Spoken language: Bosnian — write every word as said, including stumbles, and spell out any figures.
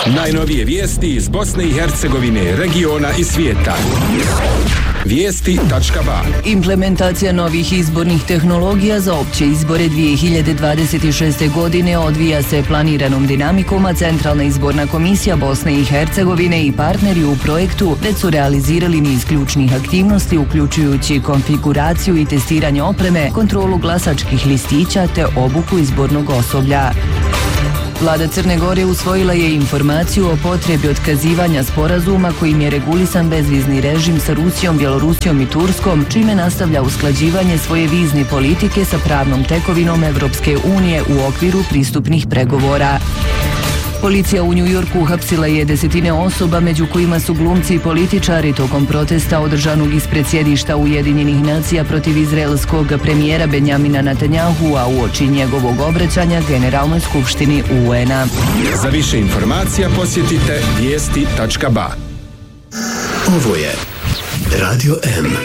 Najnovije vijesti iz Bosne i Hercegovine, regiona i svijeta. Vijesti tačka ba. Implementacija novih izbornih tehnologija za opće izbore dvije hiljade dvadeset šeste. godine odvija se planiranom dinamikom, a Centralna izborna komisija Bosne i Hercegovine i partneri u projektu već su realizirali niz ključnih aktivnosti, uključujući konfiguraciju i testiranje opreme, kontrolu glasačkih listića te obuku izbornog osoblja. Vlada Crne Gore usvojila je informaciju o potrebi otkazivanja sporazuma kojim je regulisan bezvizni režim sa Rusijom, Bjelorusijom i Turskom, čime nastavlja usklađivanje svoje vizne politike sa pravnom tekovinom Evropske unije u okviru pristupnih pregovora. Policija u New Yorku uhapsila je desetine osoba, među kojima su glumci i političari, tokom protesta održanog ispred sjedišta Ujedinjenih nacija protiv izraelskog premijera Benjamina Netanjahua uoči njegovog obraćanja Generalnoj skupštini U N-a. Za više informacija posjetite vijesti tačka ba. Ovo je Radio M.